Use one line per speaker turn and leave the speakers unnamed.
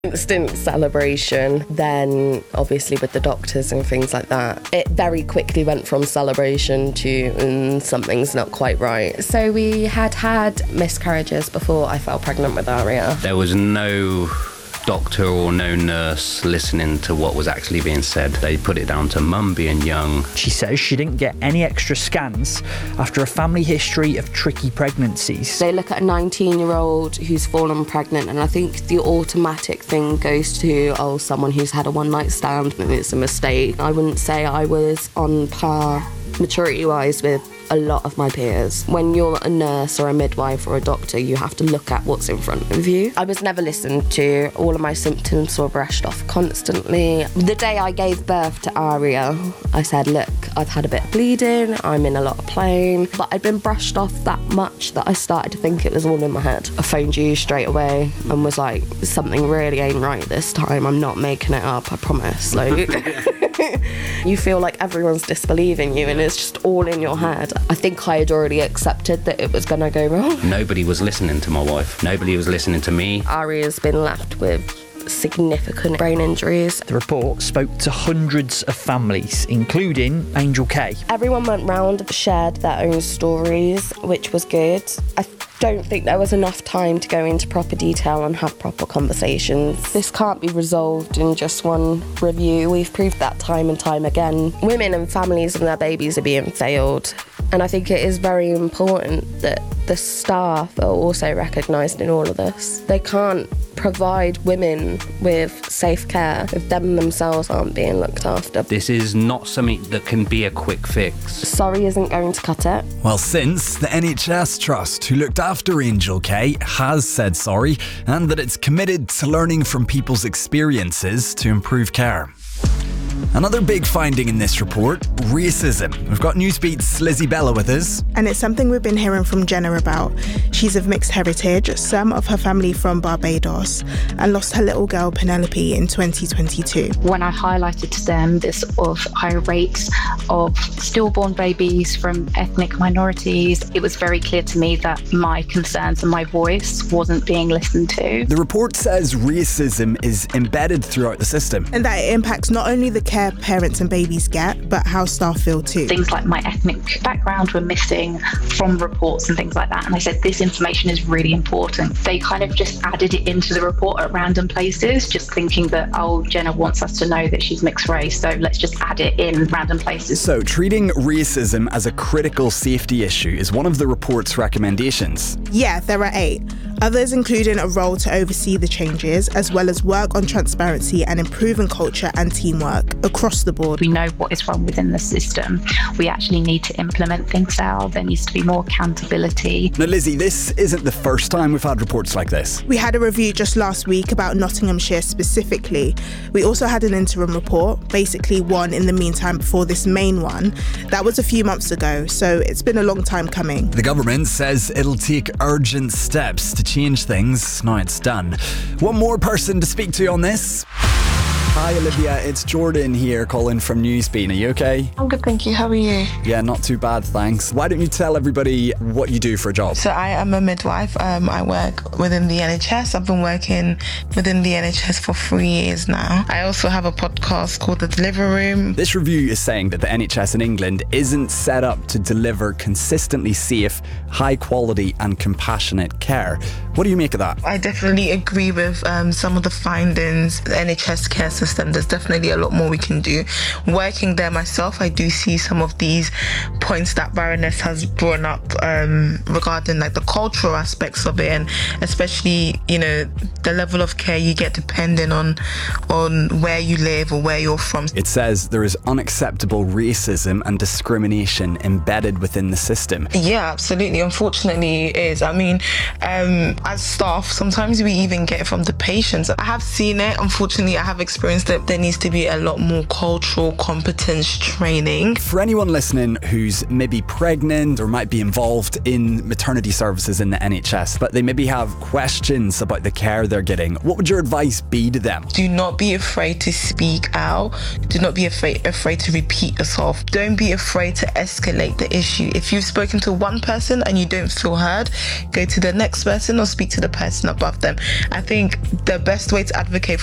Instant celebration. Then obviously with the doctors and things like that, it very quickly went from celebration to something's not quite right. So we had miscarriages before I fell pregnant with Aria.
There was no doctor or no nurse listening to what was actually being said. They put it down to mum being young.
She says she didn't get any extra scans after a family history of tricky pregnancies.
They look at a 19-year-old who's fallen pregnant, and I think the automatic thing goes to, someone who's had a one-night stand and it's a mistake. I wouldn't say I was on par maturity-wise with a lot of my peers. When you're a nurse or a midwife or a doctor, you have to look at what's in front of you. I was never listened to. All of my symptoms were brushed off constantly. The day I gave birth to Aria, I said, look, I've had a bit of bleeding, I'm in a lot of pain, but I'd been brushed off that much that I started to think it was all in my head. I phoned you straight away and was like, something really ain't right this time. I'm not making it up, I promise. Like, you feel like everyone's disbelieving you and it's just all in your head. I think I had already accepted that it was going to go wrong.
Nobody was listening to my wife. Nobody was listening to me.
Aria's been left with significant brain injuries.
The report spoke to hundreds of families, including Angel K.
Everyone went round, shared their own stories, which was good. I don't think there was enough time to go into proper detail and have proper conversations. This can't be resolved in just one review. We've proved that time and time again. Women and families and their babies are being failed. And I think it is very important that the staff are also recognised in all of this. They can't provide women with safe care if them themselves aren't being looked after.
This is not something that can be a quick fix.
Sorry isn't going to cut it.
Well, since the NHS Trust, who looked after Angel K, has said sorry and that it's committed to learning from people's experiences to improve care. Another big finding in this report, racism. We've got Newsbeat's Lizzie Bella with us.
And it's something we've been hearing from Jenna about. She's of mixed heritage, some of her family from Barbados, and lost her little girl Penelope in 2022.
When I highlighted to them this sort of high rates of stillborn babies from ethnic minorities, it was very clear to me that my concerns and my voice wasn't being listened to.
The report says racism is embedded throughout the system.
And that it impacts not only the care parents and babies get, but how staff feel too.
Things like my ethnic background were missing from reports and things like that. And I said, this information is really important. They kind of just added it into the report at random places, just thinking that, Jenna wants us to know that she's mixed race, so let's just add it in random places.
So treating racism as a critical safety issue is one of the report's recommendations.
Yeah, there are 8. Others including a role to oversee the changes, as well as work on transparency and improving culture and teamwork across the board.
We know what is wrong within the system. We actually need to implement things now. There needs to be more accountability.
Now, Lizzie, this isn't the first time we've had reports like this.
We had a review just last week about Nottinghamshire specifically. We also had an interim report, basically one in the meantime before this main one. That was a few months ago, so it's been a long time coming.
The government says it'll take urgent steps to change things. Now it's done. One more person to speak to on this. Hi Olivia, it's Jordan here calling from Newsbeat. Are you okay?
I'm good, thank you. How are you?
Yeah, not too bad, thanks. Why don't you tell everybody what you do for a job?
So I am a midwife. I work within the NHS. I've been working within the NHS for 3 years now. I also have a podcast called The Deliver Room.
This review is saying that the NHS in England isn't set up to deliver consistently safe, high quality and compassionate care. What do you make of that?
I definitely agree with some of the findings. The NHS care system, there's definitely a lot more we can do. Working there myself, I do see some of these points that Baroness has brought up regarding like the cultural aspects of it, and especially, the level of care you get depending on where you live or where you're from.
It says there is unacceptable racism and discrimination embedded within the system.
Yeah, absolutely. Unfortunately, it is. I mean, as staff, sometimes we even get it from the patients. I have seen it. Unfortunately, I have experienced experienced it. There needs to be a lot more cultural competence training.
For anyone listening who's maybe pregnant or might be involved in maternity services in the NHS, but they maybe have questions about the care they're getting, what would your advice be to them?
Do not be afraid to speak out. Do not be afraid to repeat yourself. Don't be afraid to escalate the issue. If you've spoken to one person and you don't feel heard, go to the next person or speak to the person above them. I think the best way to advocate